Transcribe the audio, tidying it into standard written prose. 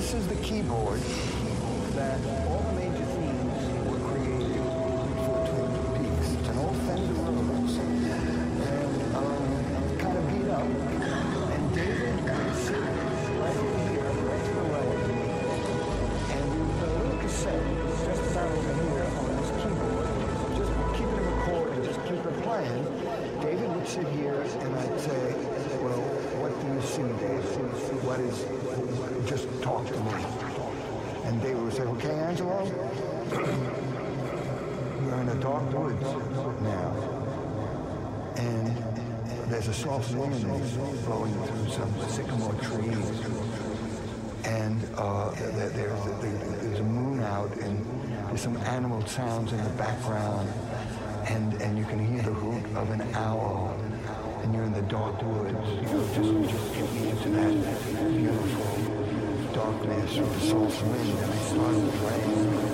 this is the keyboard that all the major themes were created for Twin Peaks. It's an old Fender Rhodes, and kind of beat up. And David would sit right over here, right to the right, and we would put a little cassette just about over here on this keyboard, just keep it in the chord and just keep it playing. David would sit here, and I'd say, well, what do you see, Dave? What is, just talk to me. And David would say, okay, Angelo, we're in a dark woods now. And there's a soft wind blowing through some sycamore trees. And there's a moon out, and there's some animal sounds in the background. And you can hear the hoot of an owl. And you're in the dark woods, just into that beautiful darkness with the soft wind, and I started playing.